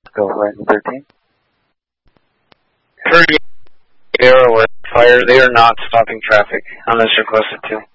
Go Horizon 13. They are aware of fire. They are not stopping traffic unless requested to.